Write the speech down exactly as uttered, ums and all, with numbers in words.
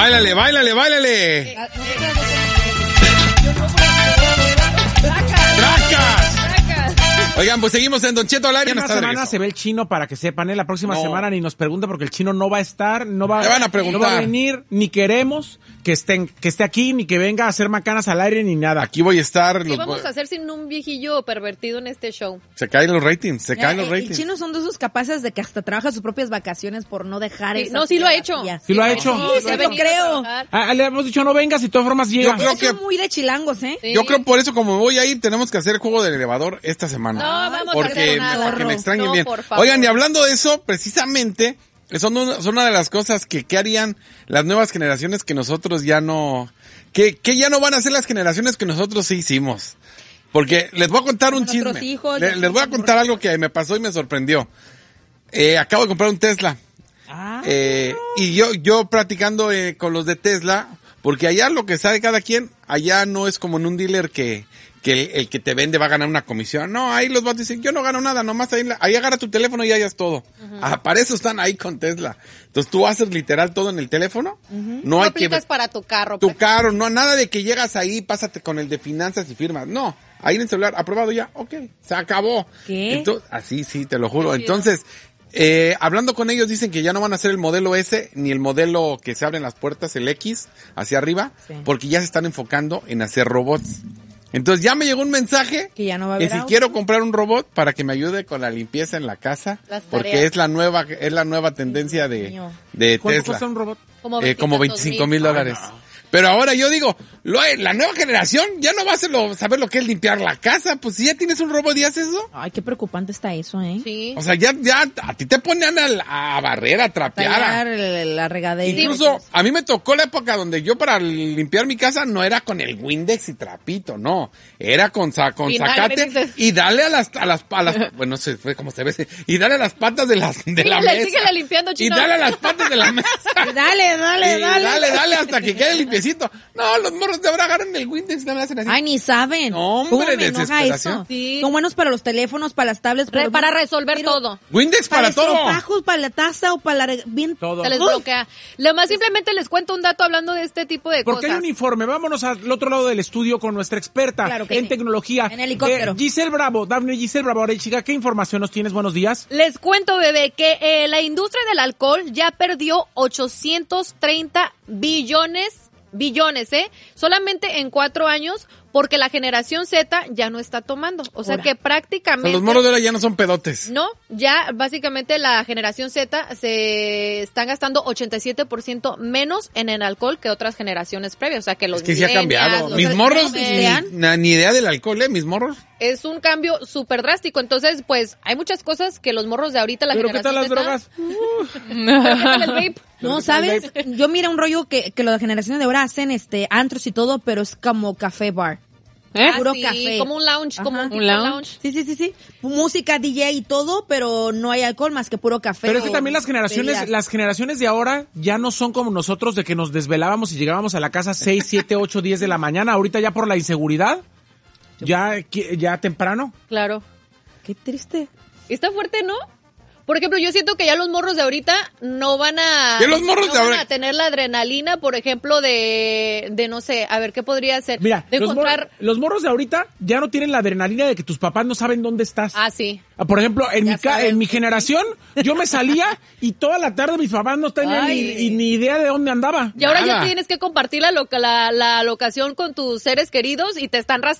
Báilale, báilale, báilale. ¡Tracas! Oigan, pues seguimos en Don Cheto al aire. La próxima semana se ve el chino, para que sepan, ¿eh? La próxima No. semana ni nos pregunta porque el chino no va a estar, no va, Le van a preguntar. no va a venir, ni queremos que estén, que esté aquí, ni que venga a hacer macanas al aire, ni nada. Aquí voy a estar. ¿Qué los vamos voy- a hacer sin un viejillo pervertido en este show? Se caen los ratings, se Ya, caen los el- ratings. El chino son de esos capaces de que hasta trabaja sus propias vacaciones por no dejar Sí, esa no, sí lo ha hecho. fotografía. Sí lo ha hecho. Sí, Sí, se ha lo venido a creo. trabajar. Ah, le hemos dicho no vengas y de todas formas llega. Yo creo que- Son muy de chilangos, ¿eh? Sí. Yo creo por eso, como me voy a ir, tenemos que hacer juego del elevador esta semana. No, vamos a porque, hacer nada. para que me extrañen No, bien. por favor. Oigan, y hablando de eso, precisamente, son una, son una de las cosas que, ¿qué harían las nuevas generaciones que nosotros ya no, que, que ya no van a hacer las generaciones que nosotros sí hicimos? Porque les voy a contar un Nuestros chisme. hijos, Le- ya les voy a son contar algo que me pasó y me sorprendió. Eh, acabo de comprar un Tesla. Ah. Eh, y yo, yo practicando eh, con los de Tesla, porque allá lo que sabe cada quien, allá no es como en un dealer que, que el, el que te vende va a ganar una comisión. No, ahí los vatos dicen, yo no gano nada, nomás ahí, la- ahí agarra tu teléfono y ahí es todo. Ah, para eso están ahí con Tesla. Entonces tú haces literal todo en el teléfono. No No hay que aplicas para tu carro. tu pues. carro, no, nada de que llegas ahí, pásate con el de finanzas y firmas. No, ahí en el celular, aprobado ya, ok, se acabó. ¿Qué? Entonces, así, sí, te lo juro. Qué chido. Entonces, eh, hablando con ellos, dicen que ya no van a hacer el modelo S, ni el modelo que se abren las puertas, el X, hacia arriba, Sí. porque ya se están enfocando en hacer robots. Entonces ya me llegó un mensaje Que ya no va a que haber si auto. quiero comprar un robot para que me ayude con la limpieza en la casa, Las porque tareas. es la nueva, es la nueva tendencia de, mío. de ¿Cuánto Tesla. cuesta un robot? Como Eh, como veinticinco mil dólares. Ay, no. Pero ahora yo digo, lo- la nueva generación ya no va a hacer lo- saber lo que es limpiar la casa. Pues si ya tienes un robot y haces eso. Ay, qué preocupante está eso, ¿eh? Sí. O sea, ya, ya a ti te ponen a, la- a barrer, a trapear. Tallar a- el- la regadera. Incluso a mí me tocó la época donde yo para limpiar mi casa no era con el Windex y trapito, no. Era con, sa- con Vinagre, zacate dices. y dale a las, a las, a las, bueno, se fue como se ve, y dale a las patas de las, de la Síguele, mesa. síguele limpiando, Y chino. dale a las patas de la mesa. Dale, dale, Y dale. dale, dale hasta que quede limpiecito. No, los morros de ahora agarran el Windex y no me hacen así. Ay, ni saben. No, hombre, ¿Cómo me enoja desesperación. eso? Sí. Son buenos para los teléfonos, para las tablets. Re- pero- para resolver pero todo. Windex para, Para todo. estropajos, para la taza o para la... reg- Bien Todo. Se les Uy. bloquea. Lo más simplemente les cuento un dato hablando de este tipo de Porque hay cosas. un informe. Vámonos al otro lado del estudio con nuestra experta Claro que en sí. tecnología. En helicóptero. Eh, Giselle Bravo, Daphne Giselle Bravo, ahora chica, ¿qué información nos tienes? Buenos días. Les cuento, bebé, que eh, la industria del alcohol ya perdió ochocientos treinta billones, billones, ¿eh? Solamente en cuatro años, porque la generación Z ya no está tomando. O sea Ahora. que O prácticamente... sea, los morros de ahora ya no son pedotes. No, ya básicamente la generación Z se están gastando ochenta y siete por ciento menos en el alcohol que otras generaciones previas. O sea que los Es que sí ha millennials, cambiado. los Mis morros, millennials, ni, na- ni idea del alcohol, ¿eh? Mis morros. es un cambio súper drástico. Entonces, pues, hay muchas cosas que los morros de ahorita, la ¿Pero qué tal generación las Z, drogas? ¿qué tal el vape? No, ¿sabes? Yo mira un rollo que, que las generaciones de ahora hacen este antros y todo, pero es como café bar. ¿Eh? Ah, Puro sí, café. como un lounge, como Ajá. un, tipo ¿Un lounge? lounge. Sí, sí, sí, sí. Música, D J y todo, pero no hay alcohol más que puro café. Pero es que o también las generaciones, bebidas. las generaciones de ahora ya no son como nosotros de que nos desvelábamos y llegábamos a la casa seis, siete, ocho, diez de la mañana. Ahorita ya por la inseguridad, ya, qui- ya temprano. Claro. Qué triste. Está fuerte, ¿no? Por ejemplo, yo siento que ya los morros de ahorita no van a... ¿Qué los morros no de van ahora? a tener la adrenalina, por ejemplo, de, de no sé, a ver, ¿qué podría ser? Mira, de los, mor- encontrar... los morros de ahorita ya no tienen la adrenalina de que tus papás no saben dónde estás. Ah, sí. Ah, Por ejemplo, en Ya mi ca- saben. en mi generación, yo me salía y toda la tarde mis papás no tenían ni, Ay. y ni idea de dónde andaba. Y ahora Nada. ya tienes que compartir la, loca, la, la locación con tus seres queridos y te están